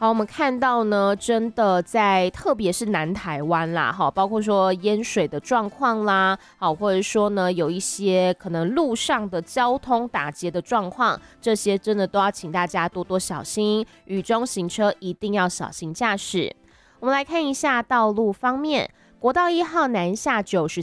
好，我们看到呢，真的在特别是南台湾啦，好，包括说淹水的状况啦，好，或者说呢有一些可能路上的交通打结的状况，这些真的都要请大家多多小心，雨中行车一定要小心驾驶。我们来看一下道路方面。国道1号南下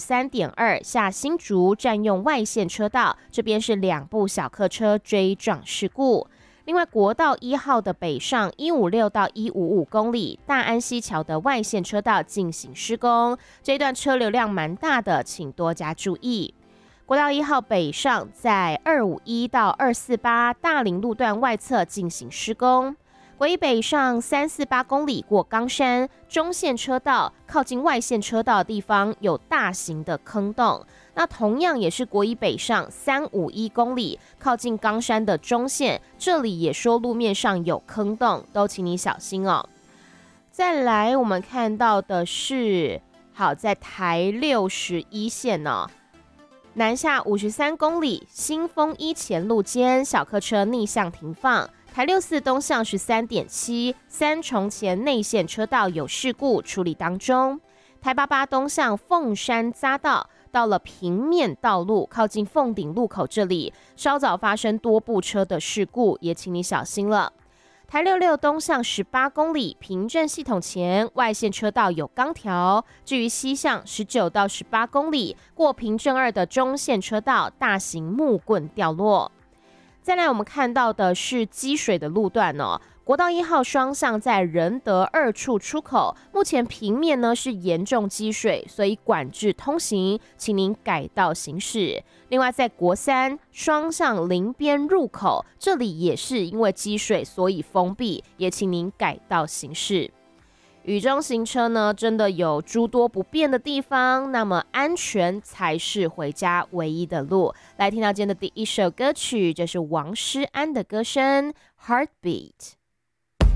93.2下新竹占用外线车道，这边是2部小客车追撞事故。另外，国道1号的北上156到155公里，大安溪桥的外线车道进行施工，这一段车流量蛮大的，请多加注意。国道1号北上在251到248大林路段外侧进行施工。国一北上348公里过冈山，中线车道靠近外线车道的地方有大型的坑洞。那同样也是国一北上351公里，靠近冈山的中线，这里也说路面上有坑洞，都请你小心哦。再来，我们看到的是，好，在台61线哦，南下53公里，新丰一前路间小客车逆向停放。台64东向13.7三重前内线车道有事故处理当中。台88东向凤山匝道到了平面道路，靠近凤顶路口这里，稍早发生多部车的事故，也请你小心了。台66东向18公里，平镇系统前外线车道有钢条。至于西向19到18公里，过平镇2的中线车道，大型木棍掉落。再来，我们看到的是积水的路段哦。国道1号双向在仁德2处出口，目前平面呢是严重积水，所以管制通行，请您改道行驶。另外，在国3双向林边入口，这里也是因为积水，所以封闭，也请您改道行驶。雨中行车呢，真的有诸多不便的地方，那么安全才是回家唯一的路。来听到今天的第一首歌曲，这是王诗安的歌声《Heartbeat》。